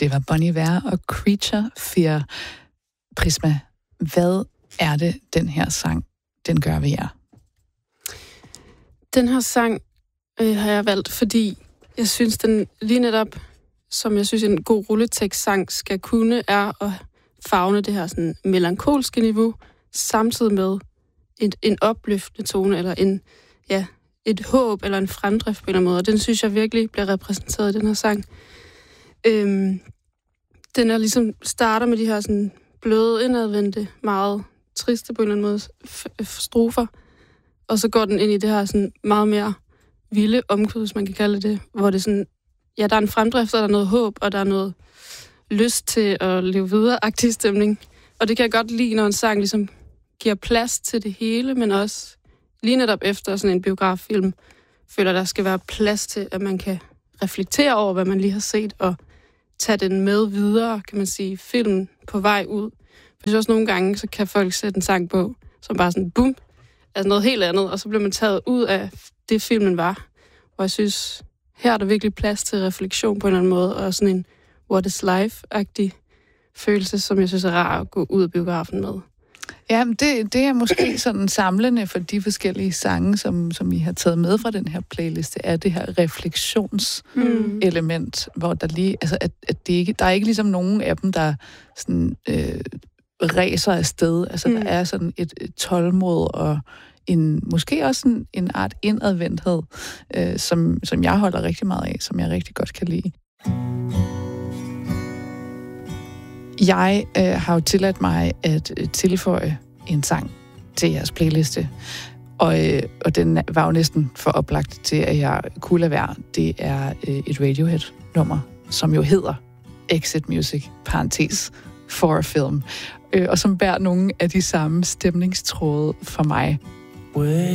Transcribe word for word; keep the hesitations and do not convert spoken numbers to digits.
Det var Bon Iver og Creature Fear. Prisma, hvad er det, den her sang, den gør ved jer? Den her sang øh, har jeg valgt, fordi jeg synes, den lige netop, som jeg synes, en god rulletekst-sang skal kunne, er at favne det her sådan melankolske niveau, samtidig med et, en opløftende tone, eller en, ja, et håb, eller en fremdrift på en eller anden måde. Og den synes jeg virkelig bliver repræsenteret i den her sang. Øhm, den er ligesom starter med de her sådan bløde, indadvendte, meget triste på en eller anden måde f- f- strofer, og så går den ind i det her sådan meget mere vilde omkvæd, hvis man kan kalde det, hvor det sådan, ja, der er en fremdrift, og der er noget håb, og der er noget lyst til at leve videre-agtig stemning. Og det kan jeg godt lide, når en sang ligesom giver plads til det hele, men også lige netop efter sådan en biograffilm, føler, der skal være plads til, at man kan reflektere over, hvad man lige har set, og tage den med videre, kan man sige, filmen på vej ud. For også nogle gange, så kan folk sætte en sang på, som bare sådan, bum, altså noget helt andet, og så bliver man taget ud af det, filmen var. Og jeg synes, her er der virkelig plads til refleksion på en eller anden måde, og sådan en what is life-agtig følelse, som jeg synes er rar at gå ud af biografen med. Ja, det, det er måske sådan samlende for de forskellige sange, som, som I har taget med fra den her playliste, er det her refleksionselement, mm. hvor der lige, altså at, at det ikke, der er ikke ligesom nogen af dem, der sådan øh, ræser afsted. Altså mm. der er sådan et, et tålmod og en, måske også en, en art indadvendthed, øh, som, som jeg holder rigtig meget af, som jeg rigtig godt kan lide. Jeg øh, har jo tilladt mig at øh, tilføje en sang til jeres playliste, og, øh, og den var jo næsten for oplagt til, at jeg kunne lade være. Det er øh, et Radiohead-nummer, som jo hedder Exit Music, parentes, for a film, øh, og som bærer nogle af de samme stemningstråde for mig.